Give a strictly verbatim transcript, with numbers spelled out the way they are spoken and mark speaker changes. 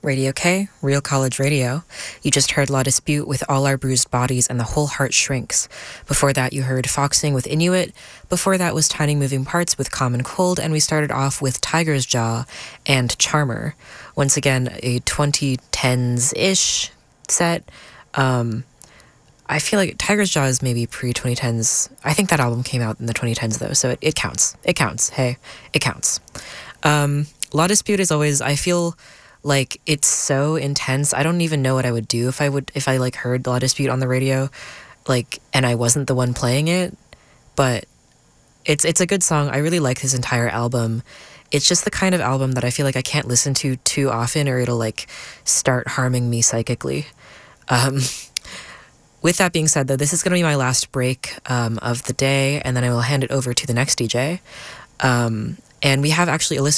Speaker 1: Radio K, Real College Radio. You just heard La Dispute with All Our Bruised Bodies and The Whole Heart Shrinks. Before that, you heard Foxing with Inuit. Before that was Tiny Moving Parts with Common Cold, and we started off with Tiger's Jaw and Charmer. Once again, a twenty tens-ish set. Um, I feel like Tiger's Jaw is maybe pre-twenty tens. I think that album came out in the twenty tens, though, so it, it counts. It counts. Hey, it counts. Um, La Dispute is always, I feel... like it's so intense. I don't even know what I would do if I would if I like heard La Dispute on the radio, like, and I wasn't the one playing it. But it's it's a good song. I really like his entire album. It's just the kind of album that I feel like I can't listen to too often, or it'll like start harming me psychically. Um, with that being said, though, this is going to be my last break um, of the day, and then I will hand it over to the next D J. Um, and we have actually a listener